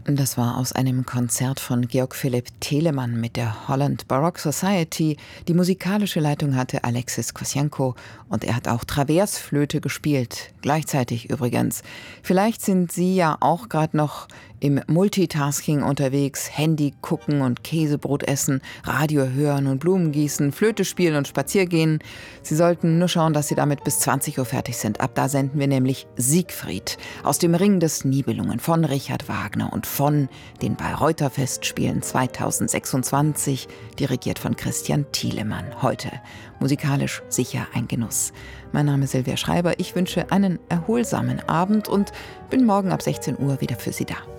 Das war aus einem Konzert von Georg Philipp Telemann mit der Holland Baroque Society. Die musikalische Leitung hatte Alexis Koscienko und er hat auch Traversflöte gespielt. Gleichzeitig übrigens. Vielleicht sind Sie ja auch gerade noch im Multitasking unterwegs, Handy gucken und Käsebrot essen, Radio hören und Blumen gießen, Flöte spielen und spaziergehen. Sie sollten nur schauen, dass Sie damit bis 20 Uhr fertig sind. Ab da senden wir nämlich Siegfried aus dem Ring des Nibelungen von Richard Wagner und von den Bayreuther Festspielen 2026, dirigiert von Christian Thielemann. Heute musikalisch sicher ein Genuss. Mein Name ist Silvia Schreiber. Ich wünsche einen erholsamen Abend und bin morgen ab 16 Uhr wieder für Sie da.